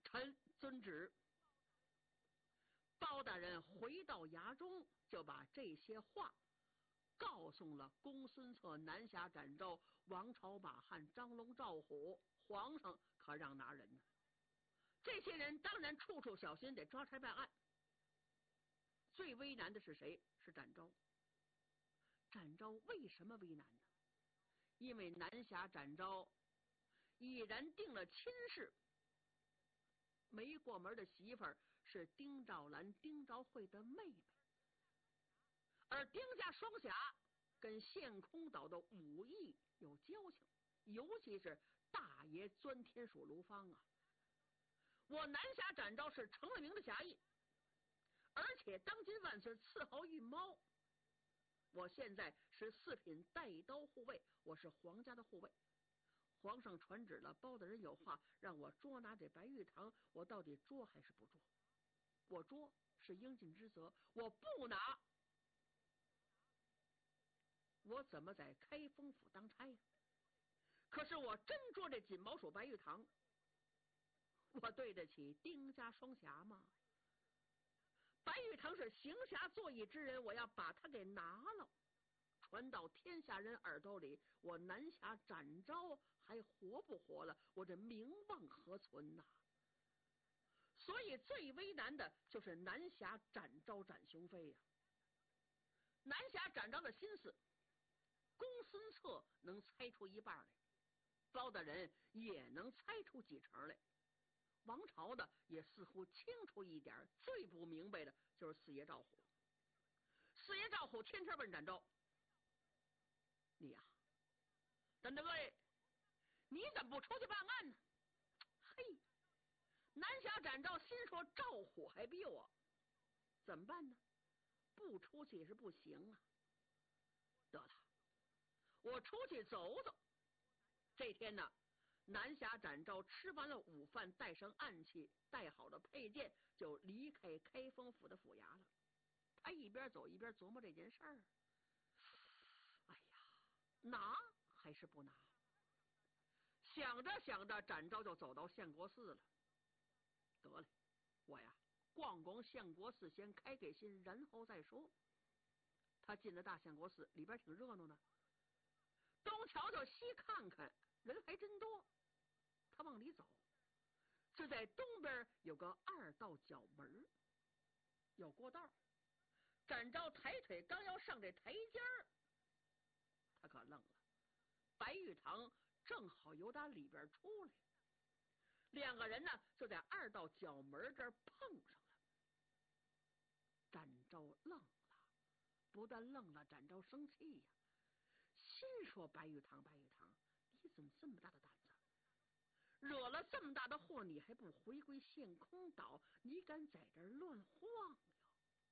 臣遵旨。包大人回到衙中，就把这些话告诉了公孙策、南侠展昭、王朝、马汉、张龙、赵虎。皇上可让拿人呢。这些人当然处处小心，得抓差办案。最为难的是谁？是展昭。展昭为什么为难呢？因为南侠展昭已然定了亲事，没过门的媳妇儿是丁兆兰、丁兆慧的妹妹，而丁家双侠跟陷空岛的武艺有交情，尤其是大爷钻天鼠卢芳啊。我南侠展昭是成了名的侠义，而且当今万岁赐号运猫，我现在是4品带刀护卫，我是皇家的护卫。皇上传旨了，包大人有话让我捉拿这白玉堂，我到底捉还是不捉？我捉是应尽之责，我不拿，我怎么在开封府当差呀？可是我真捉这锦毛鼠白玉堂，我对得起丁家双侠吗？白玉堂是行侠作义之人，我要把他给拿了，传到天下人耳朵里，我南侠展昭还活不活了？我这名望何存呐？所以最为难的就是南侠展昭展雄飞呀。南侠展昭的心思，公孙策能猜出一半来，包大人也能猜出几成来，王朝的也似乎清楚一点，最不明白的就是四爷赵虎。四爷赵虎天天问展昭：“你呀，展大哥，你怎么不出去办案呢？”嘿，南侠展昭心说赵虎还逼我，怎么办呢？不出去也是不行啊。得了，我出去走走。这天呢，南侠展昭吃完了午饭，带上暗器，带好了佩剑，就离开开封府的府衙了。他一边走一边琢磨这件事儿。哎呀，拿还是不拿？想着想着，展昭就走到献国寺了。得了，我呀逛逛献国寺，先开开心，然后再说。他进了大献国寺，里边挺热闹的，东瞧瞧西看看，人还真多。他往里走，就在东边有个2道角门，有过道。展昭抬腿刚要上这台阶儿，他可愣了。白玉堂正好由打里边出来，两个人呢就在2道角门这儿碰上了。展昭愣了，不但愣了，展昭生气呀，心说白玉堂，白玉堂，你怎么这么大的胆子？惹了这么大的祸，你还不回归陷空岛？你敢在这儿乱晃悠？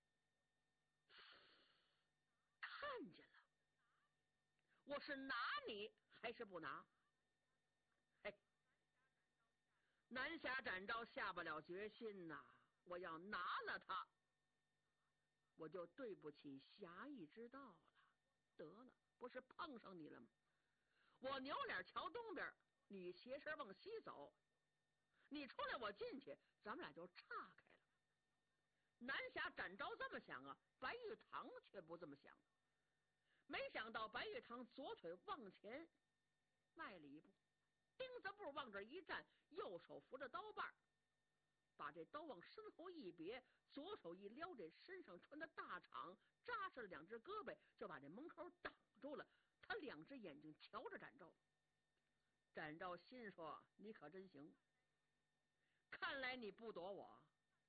看见了，我是拿你还是不拿？嘿，南侠展昭下不了决心呐，我要拿了他，我就对不起侠义之道了。得了，不是碰上你了吗？我扭脸瞧东边，你斜身往西走，你出来我进去，咱们俩就岔开了。南侠展昭这么想啊，白玉堂却不这么想。没想到白玉堂左腿往前迈了一步，钉子步往这一站，右手扶着刀把，把这刀往身后一别，左手一撩这身上穿的大氅，扎实了2只胳膊，就把这门口挡住了。他2只眼睛瞧着展昭。展昭心说：你可真行，看来你不躲我。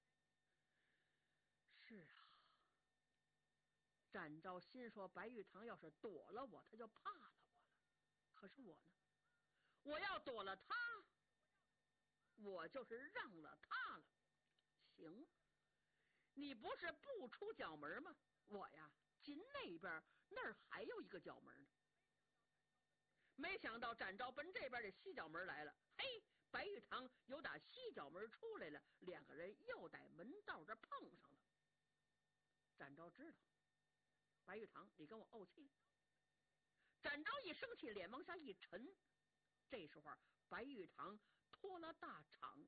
是啊，展昭心说白玉堂要是躲了我，他就怕了我了。可是我呢，我要躲了他，我就是让了他了。行，你不是不出角门吗？我呀进那边，那儿还有一个角门呢。没想到展昭奔这边的西角门来了，嘿，白玉堂由打西角门出来了，2个人又在门道这碰上了。展昭知道白玉堂你跟我怄气。展昭一生气，脸往下一沉。这时候白玉堂脱了大氅，